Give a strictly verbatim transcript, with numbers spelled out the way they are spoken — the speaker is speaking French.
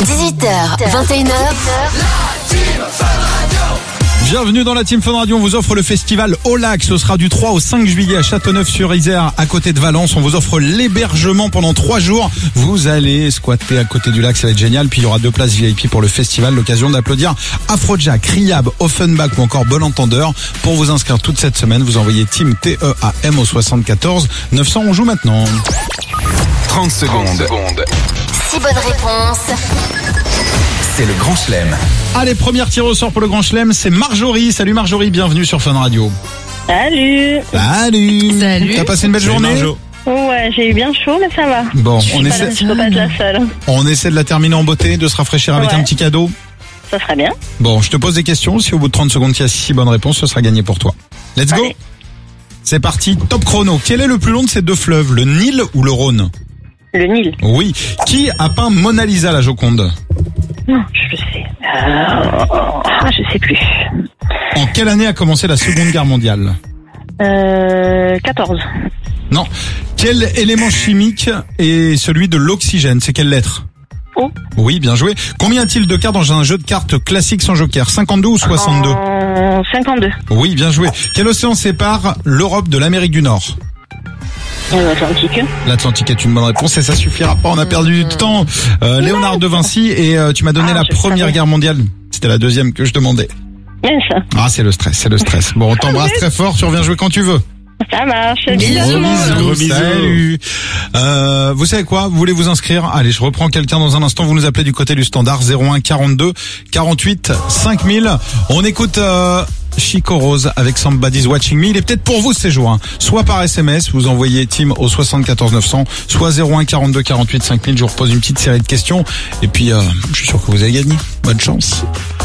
dix-huit heures, vingt et une heures. Bienvenue dans la Team Fun Radio. On vous offre le festival Au Lac. Ce sera du trois au cinq juillet à Châteauneuf-sur-Isère, à côté de Valence. On vous offre l'hébergement pendant trois jours. Vous allez squatter à côté du lac, ça va être génial. Puis il y aura deux places V I P pour le festival. L'occasion d'applaudir Afrojack, Riab, Offenbach ou encore Bon Entendeur. Pour vous inscrire toute cette semaine, vous envoyez Team T E A M au soixante-quatorze neuf cents. On joue maintenant. trente secondes. six bonnes réponses. C'est le Grand Chelem. Allez, première tir au sort pour le Grand Chelem, c'est Marjorie. Salut Marjorie, bienvenue sur Fun Radio. Salut. Salut. Salut. T'as passé une belle journée? Marjo. Ouais, j'ai eu bien chaud, mais ça va. Bon, Je on suis pas essaie, là, je peux pas être la seule. on essaie de la terminer en beauté, de se rafraîchir avec Ouais. un petit cadeau. Ça serait bien. Bon, je te pose des questions. Si au bout de trente secondes, il y a six bonnes réponses, ce sera gagné pour toi. Let's go. Allez. C'est parti, top chrono. Quel est le plus long de ces deux fleuves, le Nil ou le Rhône? Le Nil. Oui. Qui a peint Mona Lisa, la Joconde? Non, je le sais. Euh... Ah, je sais plus. En quelle année a commencé la Seconde Guerre mondiale? Euh... quatorze. Non. Quel élément chimique est celui de l'oxygène? C'est quelle lettre? O. Oui, bien joué. Combien a-t-il de cartes dans un jeu de cartes classique sans joker? cinquante-deux ou soixante-deux? En cinquante-deux. Oui, bien joué. Quel océan sépare l'Europe de l'Amérique du Nord? Euh, Atlantique. L'Atlantique est une bonne réponse et ça suffira pas, on a perdu du temps. Euh, Léonard de Vinci, et euh, tu m'as donné Ah, la je Première savais. Guerre mondiale. C'était la deuxième que je demandais. Bien ça. Ah, c'est le stress, c'est le stress. Bon, on t'embrasse très fort, tu reviens jouer quand tu veux. Ça marche. Bisous. Bisous. Gros bisous. Gros bisous. Salut. Euh, vous savez quoi? Vous voulez vous inscrire? Allez, je reprends quelqu'un dans un instant. Vous nous appelez du côté du standard zéro un quarante-deux quarante-huit cinq mille. On écoute euh, Chico Rose avec Somebody's Watching Me. Il est peut-être pour vous ces jours. Hein. Soit par S M S, vous envoyez Team au soixante-quatorze neuf cents, soit zéro un quarante-deux quarante-huit cinq mille. Je vous repose une petite série de questions. Et puis, euh, je suis sûr que vous allez gagner. Bonne chance.